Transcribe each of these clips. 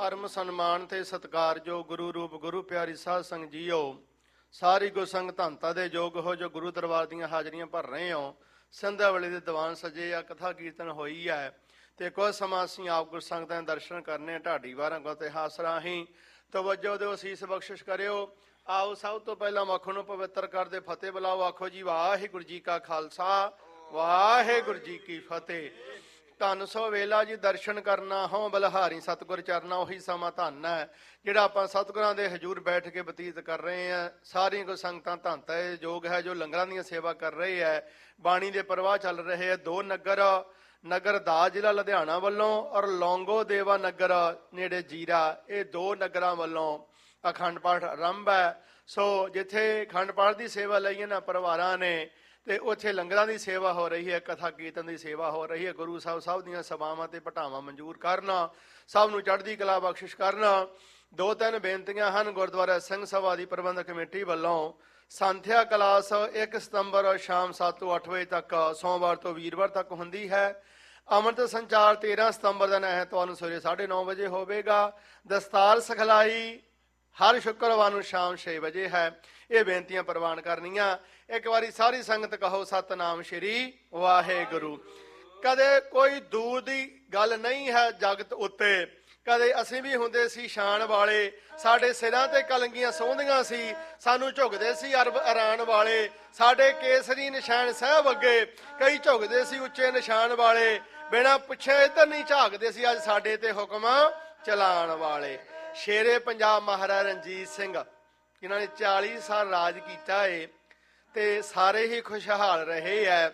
ਧਰਮ ਸਨਮਾਨ ਤੇ ਸਤਿਕਾਰਯੋਗ ਗੁਰੂ ਰੂਪ ਗੁਰੂ ਪਿਆਰੀ ਸਾਧ ਸੰਗ ਜੀਓ, ਸਾਰੀ ਗੁਰਸੰਗ ਧੰਤਾ ਦੇ ਯੋਗ ਹੋ ਜੋ ਗੁਰੂ ਦਰਬਾਰ ਦੀਆਂ ਹਾਜ਼ਰੀਆਂ ਭਰ ਰਹੇ ਹੋ। ਸੰਧਿਆ ਵੇਲੇ ਦੇ ਦੀਵਾਨ ਸਜੇ ਆ, ਕਥਾ ਕੀਰਤਨ ਹੋਈ ਹੈ ਤੇ ਕੁਝ ਸਮਾਂ ਅਸੀਂ ਆਪ ਗੁਰਸੰਗਤਾਂ ਦੇ ਦਰਸ਼ਨ ਕਰਨੇ। ਢਾਡੀ ਵਾਰਾਂ ਕੋ ਇਤਿਹਾਸ ਰਾਹੀਂ ਤਵੱਜੋ ਦਿਓ, ਅਸੀਸ ਬਖਸ਼ਿਸ਼ ਕਰਿਓ। ਆਓ ਸਭ ਤੋਂ ਪਹਿਲਾਂ ਮੱਖ ਨੂੰ ਪਵਿੱਤਰ ਕਰਦੇ ਫਤਿਹ ਬੁਲਾਓ। ਆਖੋ ਜੀ ਵਾਹਿਗੁਰੂ ਜੀ ਕਾ ਖਾਲਸਾ, ਵਾਹਿਗੁਰੂ ਜੀ ਕੀ ਫਤਿਹ। ਧੰਨ ਸੋ ਵੇਲਾ ਜੀ ਦਰਸ਼ਨ ਕਰਨਾ ਹੋਂ ਬਲਹਾਰੀ ਸਤਿਗੁਰ ਚਰਨਾ। ਉਹੀ ਸਮਾਂ ਧੰਨ ਹੈ ਜਿਹੜਾ ਆਪਾਂ ਸਤਿਗੁਰਾਂ ਦੇ ਹਜ਼ੂਰ ਬੈਠ ਕੇ ਬਤੀਤ ਕਰ ਰਹੇ ਹਾਂ। ਸਾਰੀਆਂ ਕੋ ਸੰਗਤਾਂ ਧੰਨਤਾ ਯੋਗ ਹੈ ਜੋ ਲੰਗਰਾਂ ਦੀਆਂ ਸੇਵਾ ਕਰ ਰਹੇ ਹੈ। ਬਾਣੀ ਦੇ ਪ੍ਰਵਾਹ ਚੱਲ ਰਹੇ ਹੈ। ਦੋ ਨਗਰ ਦਾ ਜ਼ਿਲ੍ਹਾ ਲੁਧਿਆਣਾ ਵੱਲੋਂ ਔਰ ਲੌਂਗੋ ਦੇਵਾ ਨਗਰ ਨੇੜੇ ਜੀਰਾ, ਇਹ ਦੋ ਨਗਰਾਂ ਵੱਲੋਂ ਅਖੰਡ ਪਾਠ ਆਰੰਭ ਹੈ। ਸੋ ਜਿੱਥੇ ਅਖੰਡ ਪਾਠ ਦੀ ਸੇਵਾ ਲਈ ਇਹਨਾਂ ਪਰਿਵਾਰਾਂ ਨੇ ਤੇ ਉੱਥੇ ਲੰਗਰਾਂ ਦੀ ਸੇਵਾ ਹੋ ਰਹੀ ਹੈ, ਕਥਾ ਕੀਰਤਨ ਦੀ ਸੇਵਾ ਹੋ ਰਹੀ ਹੈ। ਗੁਰੂ ਸਾਹਿਬ ਸਭ ਦੀਆਂ ਸਭਾਵਾਂ ਤੇ ਭਟਾਵਾਂ ਮਨਜ਼ੂਰ ਕਰਨਾ, ਸਭ ਨੂੰ ਚੜ੍ਹਦੀ ਕਲਾ ਬਖਸ਼ਿਸ਼ ਕਰਨਾ। ਦੋ ਤਿੰਨ ਬੇਨਤੀਆਂ ਹਨ। ਗੁਰਦੁਆਰਾ ਸਿੰਘ ਸਭਾ ਦੀ ਪ੍ਰਬੰਧਕ ਕਮੇਟੀ ਵੱਲੋਂ ਸੰਥਿਆ ਕਲਾਸ 1 ਸਤੰਬਰ ਸ਼ਾਮ 7 ਤੋਂ 8 ਵਜੇ ਤੱਕ ਸੋਮਵਾਰ ਤੋਂ ਵੀਰਵਾਰ ਤੱਕ ਹੁੰਦੀ ਹੈ। ਅੰਮ੍ਰਿਤ ਸੰਚਾਰ 13 ਸਤੰਬਰ ਦਿਨ ਐਤਵਾਰ ਨੂੰ ਸਵੇਰੇ 9:30 ਵਜੇ ਹੋਵੇਗਾ। ਦਸਤਾਰ ਸਿਖਲਾਈ ਹਰ ਸ਼ੁੱਕਰਵਾਰ ਨੂੰ ਸ਼ਾਮ 6 ਵਜੇ ਹੈ। ਇਹ ਬੇਨਤੀਆਂ ਪ੍ਰਵਾਨ ਕਰਨੀਆਂ। ਇੱਕ ਵਾਰੀ ਸਾਰੀ ਸੰਗਤ ਕਹੋ ਸਤਨਾਮ ਸ਼੍ਰੀ ਵਾਹਿਗੁਰੂ। ਕਦੇ ਕੋਈ ਦੂਰ ਦੀ ਗੱਲ ਨਹੀਂ ਹੈ ਜਗਤ ਉੱਤੇ। ਕਦੇ ਅਸੀਂ ਵੀ ਹੁੰਦੇ ਸੀ ਸ਼ਾਨ ਵਾਲੇ, ਸਾਡੇ ਸਿਰਾਂ ਤੇ ਕਲੰਗੀਆਂ ਸੋਹੰਦੀਆਂ ਸੀ, ਸਾਨੂੰ ਝੁਕਦੇ ਸੀ ਅਰਬ ਇਰਾਨ ਵਾਲੇ। ਸਾਡੇ ਕੇਸਰੀ ਨਿਸ਼ਾਨ ਸਾਹਿਬ ਅੱਗੇ ਕਈ ਝੁਕਦੇ ਸੀ ਉੱਚੇ ਨਿਸ਼ਾਨ ਵਾਲੇ, ਬਿਨਾਂ ਪੁੱਛੇ ਇੱਧਰ ਨਹੀਂ ਝਾਕਦੇ ਸੀ। ਅੱਜ ਸਾਡੇ ਤੇ ਹੁਕਮ ਚਲਾਉਣ ਵਾਲੇ ਸ਼ੇਰੇ ਪੰਜਾਬ ਮਹਾਰਾਜਾ ਰਣਜੀਤ ਸਿੰਘ, ਜਿਨ੍ਹਾਂ ਨੇ 40 ਸਾਲ ਰਾਜ ਕੀਤਾ ਏ ਤੇ ਸਾਰੇ ਹੀ ਖੁਸ਼ਹਾਲ ਰਹੇ ਹੈ।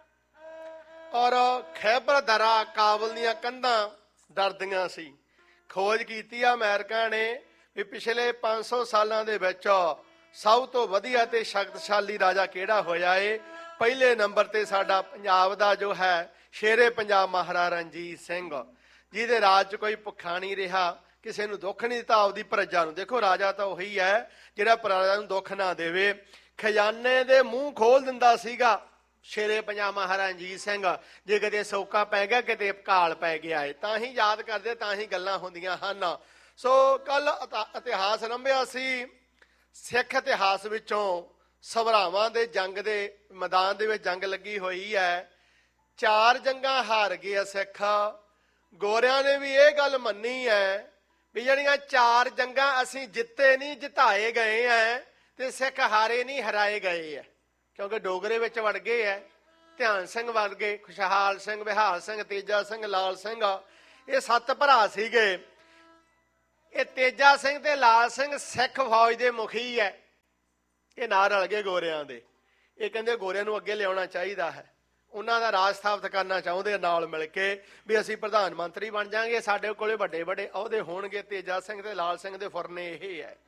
ਔਰ ਖੈਬਰ ਦਰਾ ਕਾਬਲ ਦੀਆਂ ਕੰਧਾਂ ਡਰਦੀਆਂ ਸੀ। ਖੋਜ ਕੀਤੀ ਆ ਅਮਰੀਕਾ ਨੇ ਵੀ ਪਿਛਲੇ 500 ਸਾਲਾਂ ਦੇ ਵਿੱਚ ਸਭ ਤੋਂ ਵਧੀਆ ਤੇ ਸ਼ਕਤਸ਼ਾਲੀ ਰਾਜਾ ਕਿਹੜਾ ਹੋਇਆ ਏ। ਪਹਿਲੇ ਨੰਬਰ ਤੇ ਸਾਡਾ ਪੰਜਾਬ ਦਾ ਜੋ ਹੈ ਸ਼ੇਰੇ ਪੰਜਾਬ ਮਹਾਰਾਜਾ ਰਣਜੀਤ ਸਿੰਘ, ਜਿਹਦੇ ਰਾਜ 'ਚ ਕੋਈ ਭੁੱਖਾ ਨਹੀਂ ਰਿਹਾ, ਕਿਸੇ ਨੂੰ ਦੁੱਖ ਨਹੀਂ ਦਿੱਤਾ ਆਪਦੀ ਪ੍ਰਜਾ ਨੂੰ। ਦੇਖੋ ਰਾਜਾ ਤਾਂ ਉਹੀ ਹੈ ਜਿਹੜਾ ਪ੍ਰਜਾ ਨੂੰ ਦੁੱਖ ਨਾ ਦੇਵੇ। ਖਜ਼ਾਨੇ ਦੇ ਮੂੰਹ ਖੋਲ ਦਿੰਦਾ ਸੀਗਾ ਸ਼ੇਰੇ ਪੰਜਾਬ ਮਹਾਰਾਜਾ ਰਣਜੀਤ ਸਿੰਘ। ਜੇ ਕਿਤੇ ਸੌਕਾ ਪੈ ਗਿਆ, ਕਿਤੇ ਕਾਲ ਪੈ ਗਿਆ ਏ, ਤਾਂ ਹੀ ਯਾਦ ਕਰਦੇ, ਤਾਂ ਹੀ ਗੱਲਾਂ ਹੁੰਦੀਆਂ ਹਨ। ਸੋ ਕੱਲ ਇਤਿਹਾਸ ਰੰਭਿਆ ਸੀ ਸਿੱਖ ਇਤਿਹਾਸ ਵਿੱਚੋਂ। ਸਭਰਾਵਾਂ ਦੇ ਜੰਗ ਦੇ ਮੈਦਾਨ ਦੇ ਵਿੱਚ ਜੰਗ ਲੱਗੀ ਹੋਈ ਹੈ। 4 ਜੰਗਾਂ ਹਾਰ ਗਏ ਸਿੱਖ। ਗੋਰਿਆਂ ਨੇ ਵੀ ਇਹ ਗੱਲ ਮੰਨੀ ਹੈ ਵੀ ਜਿਹੜੀਆਂ 4 ਜੰਗਾਂ ਅਸੀਂ ਜਿੱਤੇ ਨਹੀਂ, ਜਿਤਾਏ ਗਏ ਹੈ, ਤੇ ਸਿੱਖ ਹਾਰੇ ਨਹੀਂ, ਹਰਾਏ ਗਏ ਹੈ। ਕਿਉਂਕਿ ਡੋਗਰੇ ਵਿੱਚ ਵੜ ਗਏ ਹੈ। ਧਿਆਨ ਸਿੰਘ ਵੜ ਗਏ, ਖੁਸ਼ਹਾਲ ਸਿੰਘ, ਬਿਹਾਰ ਸਿੰਘ, ਤੇਜਾ ਸਿੰਘ, ਲਾਲ ਸਿੰਘ, ਇਹ 7 ਭਰਾ ਸੀਗੇ। ਇਹ ਤੇਜਾ ਸਿੰਘ ਤੇ ਲਾਲ ਸਿੰਘ ਸਿੱਖ ਫੌਜ ਦੇ ਮੁਖੀ ਹੈ। ਇਹ ਨਾਲ ਰਲ ਗਏ ਗੋਰਿਆਂ ਦੇ। ਇਹ ਕਹਿੰਦੇ ਗੋਰਿਆਂ ਨੂੰ ਅੱਗੇ ਲਿਆਉਣਾ ਚਾਹੀਦਾ ਹੈ, ਉਹਨਾਂ ਦਾ ਰਾਜ ਸਥਾਪਿਤ ਕਰਨਾ ਚਾਹੁੰਦੇ ਨਾਲ ਮਿਲ ਕੇ ਵੀ ਅਸੀਂ ਪ੍ਰਧਾਨ ਮੰਤਰੀ ਬਣ ਜਾਵਾਂਗੇ, ਸਾਡੇ ਕੋਲੇ ਵੱਡੇ ਵੱਡੇ ਅਹੁਦੇ ਹੋਣਗੇ। ਤੇਜਾ ਸਿੰਘ ਤੇ ਲਾਲ ਸਿੰਘ ਦੇ ਫੁਰਨੇ ਇਹ ਹੈ।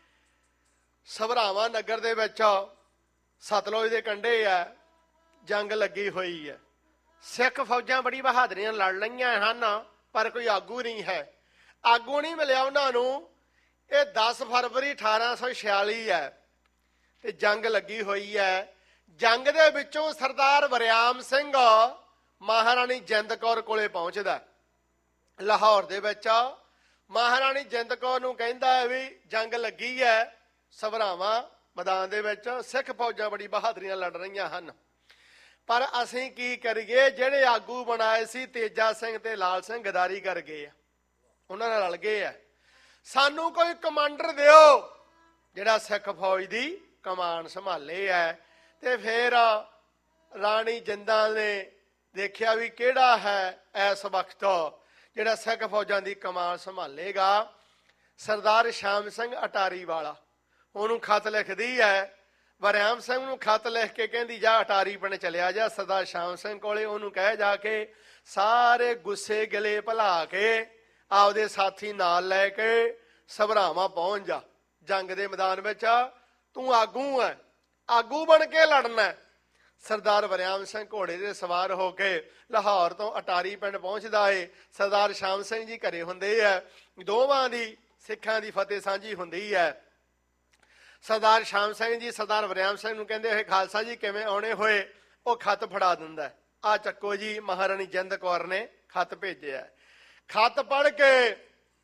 ਸਭਰਾਵਾਂ ਨਗਰ ਦੇ ਵਿੱਚ ਸਤਲੁਜ ਦੇ ਕੰਢੇ ਹੈ, ਜੰਗ ਲੱਗੀ ਹੋਈ ਹੈ। ਸਿੱਖ ਫੌਜਾਂ ਬੜੀ ਬਹਾਦਰੀਆਂ ਲੜ ਲਈਆਂ ਹਨ, ਪਰ ਕੋਈ ਆਗੂ ਨਹੀਂ ਹੈ। ਆਗੂ ਨਹੀਂ ਮਿਲਿਆ ਉਹਨਾਂ ਨੂੰ। ਇਹ 10 ਫਰਵਰੀ 1846 ਹੈ ਤੇ ਜੰਗ ਲੱਗੀ ਹੋਈ ਹੈ। ਜੰਗ ਦੇ ਵਿੱਚੋਂ ਸਰਦਾਰ ਵਰਿਆਮ ਸਿੰਘ ਮਹਾਰਾਣੀ ਜਿੰਦ ਕੌਰ ਕੋਲੇ ਪਹੁੰਚਦਾ ਲਾਹੌਰ ਦੇ ਵਿੱਚ। ਮਹਾਰਾਣੀ ਜਿੰਦ ਕੌਰ ਨੂੰ ਕਹਿੰਦਾ ਹੈ ਵੀ ਜੰਗ ਲੱਗੀ ਹੈ ਸਭਰਾਵਾਂ ਮੈਦਾਨ ਦੇ ਵਿੱਚ, ਸਿੱਖ ਫੌਜਾਂ ਬੜੀ ਬਹਾਦਰੀਆਂ ਲੜ ਰਹੀਆਂ ਹਨ, ਪਰ ਅਸੀਂ ਕੀ ਕਰੀਏ। ਜਿਹੜੇ ਆਗੂ ਬਣਾਏ ਸੀ ਤੇਜਾ ਸਿੰਘ ਤੇ ਲਾਲ ਸਿੰਘ ਗਦਾਰੀ ਕਰ ਗਏ ਆ, ਉਹਨਾਂ ਨਾਲ ਰਲ ਗਏ ਆ। ਸਾਨੂੰ ਕੋਈ ਕਮਾਂਡਰ ਦਿਓ ਜਿਹੜਾ ਸਿੱਖ ਫੌਜ ਦੀ ਕਮਾਨ ਸੰਭਾਲੇ ਹੈ। ਤੇ ਫਿਰ ਰਾਣੀ ਜਿੰਦਾਂ ਨੇ ਦੇਖਿਆ ਵੀ ਕਿਹੜਾ ਹੈ ਇਸ ਵਕਤ ਜਿਹੜਾ ਸਿੱਖ ਫੌਜਾਂ ਦੀ ਕਮਾਨ ਸੰਭਾਲੇਗਾ। ਸਰਦਾਰ ਸ਼ਾਮ ਸਿੰਘ ਅਟਾਰੀ ਵਾਲਾ ਉਹਨੂੰ ਖਤ ਲਿਖਦੀ ਹੈ। ਵਰਿਆਮ ਸਿੰਘ ਨੂੰ ਖਤ ਲਿਖ ਕੇ ਕਹਿੰਦੀ ਜਾ ਅਟਾਰੀ ਪਿੰਡ ਚਲਿਆ ਜਾ ਸਰਦਾਰ ਸ਼ਾਮ ਸਿੰਘ ਕੋਲੇ, ਉਹਨੂੰ ਕਹਿ ਜਾ ਕੇ ਸਾਰੇ ਗੁੱਸੇ ਗਿਲੇ ਭੁਲਾ ਕੇ ਆਪਦੇ ਸਾਥੀ ਨਾਲ ਲੈ ਕੇ ਸਭਰਾਵਾਂ ਪਹੁੰਚ ਜਾ। ਜੰਗ ਦੇ ਮੈਦਾਨ ਵਿੱਚ ਤੂੰ ਆਗੂ ਹੈ, ਆਗੂ ਬਣ ਕੇ ਲੜਨਾ। ਸਰਦਾਰ ਵਰਿਆਮ ਸਿੰਘ ਘੋੜੇ ਦੇ ਸਵਾਰ ਹੋ ਕੇ ਲਾਹੌਰ ਤੋਂ ਅਟਾਰੀ ਪਿੰਡ ਪਹੁੰਚਦਾ ਏ। ਸਰਦਾਰ ਸ਼ਾਮ ਸਿੰਘ ਜੀ ਘਰੇ ਹੁੰਦੇ ਹੈ। ਦੋਵਾਂ ਦੀ ਸਿੱਖਾਂ ਦੀ ਫਤਿਹ ਸਾਂਝੀ ਹੁੰਦੀ ਹੈ। ਸਰਦਾਰ ਸ਼ਾਮ ਸਿੰਘ ਜੀ ਸਰਦਾਰ ਵਰਿਆਮ ਸਿੰਘ ਨੂੰ ਕਹਿੰਦੇ ਹੋਏ ਖਾਲਸਾ ਜੀ ਕਿਵੇਂ ਆਉਣੇ ਹੋਏ। ਉਹ ਖਤ ਫੜਾ ਦਿੰਦਾ, ਆ ਚੱਕੋ ਜੀ, ਮਹਾਰਾਣੀ ਜਿੰਦ ਕੌਰ ਨੇ ਖਤ ਭੇਜਿਆ। ਖਤ ਪੜ੍ਹ ਕੇ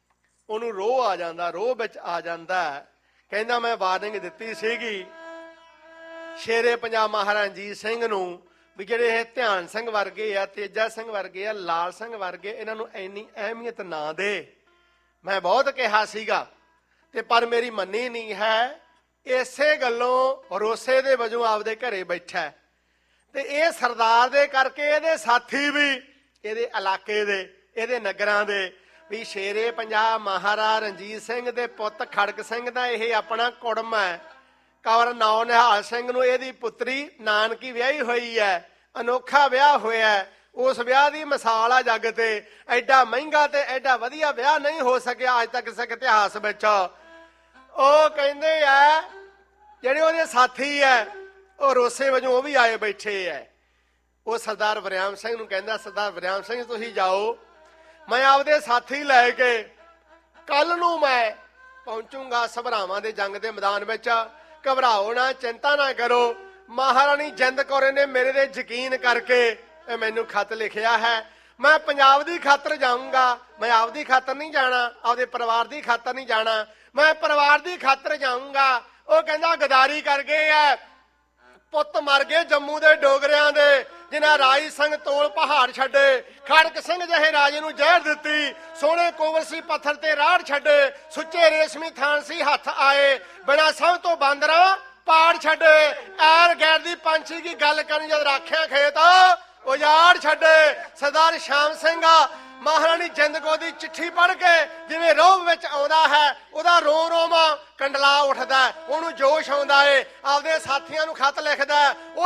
ਉਹਨੂੰ ਰੋਹ ਆ ਜਾਂਦਾ, ਰੋਹ ਵਿੱਚ ਆ ਜਾਂਦਾ। ਕਹਿੰਦਾ ਮੈਂ ਵਾਰਨਿੰਗ ਦਿੱਤੀ ਸੀਗੀ ਸ਼ੇਰੇ ਪੰਜਾਬ ਮਹਾਰਾਜਾ ਰਣਜੀਤ ਸਿੰਘ ਨੂੰ ਵੀ ਜਿਹੜੇ ਇਹ ਧਿਆਨ ਸਿੰਘ ਵਰਗੇ ਆ, ਤੇਜਾ ਸਿੰਘ ਵਰਗੇ ਆ, ਲਾਲ ਸਿੰਘ ਵਰਗੇ, ਇਹਨਾਂ ਨੂੰ ਇੰਨੀ ਅਹਿਮੀਅਤ ਨਾ ਦੇ। ਮੈਂ ਬਹੁਤ ਕਿਹਾ ਸੀਗਾ ਤੇ ਪਰ ਮੇਰੀ ਮੰਨੀ ਨਹੀਂ ਹੈ। ਇਸੇ ਗੱਲੋਂ ਰੋਸੇ ਦੇ ਵਜੋਂ ਆਪਦੇ ਘਰੇ ਬੈਠਾ ਤੇ ਇਹ ਸਰਦਾਰ ਦੇ ਕਰਕੇ ਇਹਦੇ ਸਾਥੀ ਵੀ ਇਹਦੇ ਇਲਾਕੇ ਦੇ, ਇਹਦੇ ਨਗਰਾਂ ਦੇ ਵੀ ਸ਼ੇਰੇ ਪੰਜਾਬ ਮਹਾਰਾਜਾ ਰਣਜੀਤ ਸਿੰਘ ਦੇ ਪੁੱਤ ਖੜਕ ਸਿੰਘ ਦਾ ਇਹ ਆਪਣਾ ਕੁੜਮ ਹੈ। ਕੰਵਰ ਨੌ ਨਿਹਾਲ ਸਿੰਘ ਨੂੰ ਇਹਦੀ ਪੁੱਤਰੀ ਨਾਨਕੀ ਵਿਆਹੀ ਹੋਈ ਹੈ, ਅਨੋਖਾ ਵਿਆਹ ਹੋਇਆ। ਉਸ ਵਿਆਹ ਦੀ ਮਿਸਾਲ ਆ ਜੱਗ ਤੇ। ਐਡਾ ਮਹਿੰਗਾ ਤੇ ਐਡਾ ਵਧੀਆ ਵਿਆਹ ਨਹੀਂ ਹੋ ਸਕਿਆ ਅੱਜ ਤੱਕ ਸਿੱਖ ਇਤਿਹਾਸ ਵਿੱਚ। ਉਹ ਕਹਿੰਦੇ ਆ ਜਿਹੜੇ ਉਹਦੇ ਸਾਥੀ ਹੈ ਉਹ ਰੋਸੇ ਵਜੋਂ ਉਹ ਵੀ ਆਏ ਬੈਠੇ ਹੈ। ਉਹ ਸਰਦਾਰ ਵਰਿਆਮ ਸਿੰਘ ਨੂੰ ਕਹਿੰਦਾ, ਸਰਦਾਰ ਵਰਿਆਮ ਸਿੰਘ ਤੁਸੀਂ ਜਾਓ, ਮੈਂ ਆਪਦੇ ਸਾਥੀ ਲੈ ਕੇ ਕੱਲ ਨੂੰ ਮੈਂ ਪਹੁੰਚੂੰਗਾ ਸਭਰਾਵਾਂ ਦੇ ਜੰਗ ਦੇ ਮੈਦਾਨ ਵਿੱਚ। ਘਬਰਾਓ ਨਾ, ਚਿੰਤਾ ਨਾ ਕਰੋ। ਮਹਾਰਾਣੀ ਜਿੰਦ ਕੌਰ ਨੇ ਮੇਰੇ ਤੇ ਯਕੀਨ ਕਰਕੇ ਇਹ ਮੈਨੂੰ ਖਤ ਲਿਖਿਆ ਹੈ। ਮੈਂ ਪੰਜਾਬ ਦੀ ਖਾਤਰ ਜਾਊਂਗਾ, ਮੈਂ ਆਪਦੀ ਖਾਤਰ ਨਹੀਂ ਜਾਣਾ, ਆਪਦੇ ਪਰਿਵਾਰ ਦੀ ਖਾਤਰ ਨਹੀਂ ਜਾਣਾ, ਮੈਂ ਪਰਿਵਾਰ ਦੀ ਖਾਤਰ ਜਾਊਂਗਾ। ਉਹ ਕਹਿੰਦਾ ਗਦਾਰੀ ਕਰ ਗਏ ਐ, ਪੁੱਤ ਮਰ ਗਏ ਜੰਮੂ ਦੇ ਡੋਗਰਿਆਂ ਦੇ, ਜਿਨ੍ਹਾਂ ਰਾਜ ਸਿੰਘ ਤੋਲ ਪਹਾੜ ਛੱਡੇ, ਖੜਕ ਸਿੰਘ ਜਿਹੇ ਰਾਜੇ ਨੂੰ ਜ਼ਹਿਰ ਦਿੱਤੀ, ਸੋਹਣੇ ਕੋਵਲ ਸੀ ਪੱਥਰ ਤੇ ਰਾੜ ਛੱਡੇ, ਸੁੱਚੇ ਰੇਸ਼ਮੀ ਥਾਨ ਸੀ ਹੱਥ ਆਏ, ਬਿਨਾਂ ਸਭ ਤੋਂ ਬਾਂਦਰਾਂ ਪਾੜ ਛੱਡੇ, ਐਰ ਗੈਰ ਦੀ ਪੰਛੀ ਕੀ ਗੱਲ ਕਰਨ ਜਦ ਰਾਖਿਆ ਖੇਤ ਉਜਾੜ ਛੱਡੇ। ਸਰਦਾਰ ਸ਼ਾਮ ਸਿੰਘ ਮਹਾਰਾਣੀ ਜਿੰਦ ਕੌਰ ਦੀ ਚਿੱਠੀ ਪੜ੍ਹ ਕੇ ਜਿਵੇਂ ਰੋਹ ਵਿੱਚ ਆਉਂਦਾ ਹੈ, ਉਹਦਾ ਰੋ ਰੋਮਾ ਕੰਡਲਾ ਉੱਠਦਾ, ਉਹਨੂੰ ਜੋਸ਼ ਆਉਂਦਾ ਏ, ਆਪਦੇ ਸਾਥੀਆਂ ਨੂੰ ਖਤ ਲਿਖਦਾ।